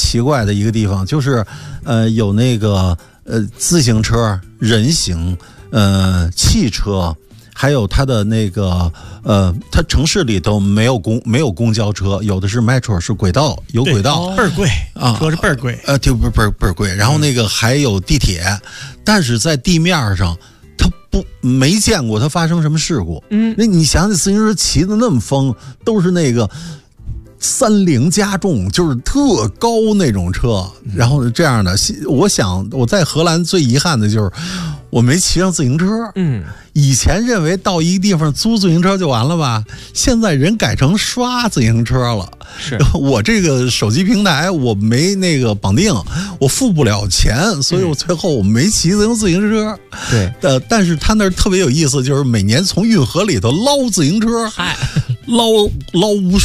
奇怪的一个地方，就是有那个自行车、人行、汽车。还有它的那个它城市里头没有公交车，有的是 metro 是轨道，有轨道， 倍儿贵啊，车是倍儿贵， 对，倍儿贵。然后那个还有地铁，但是在地面上它没见过它发生什么事故。那你想想，自行车骑的那么疯，都是那个30加重，就是特高那种车。然后这样的，我想我在荷兰最遗憾的就是我没骑上自行车。以前认为到一个地方租自行车就完了吧，现在人改成刷自行车了。 是我这个手机平台我没那个绑定，我付不了钱，所以我最后我没骑自行车。 对， 但是他那儿特别有意思，就是每年从运河里头捞自行车，捞无数。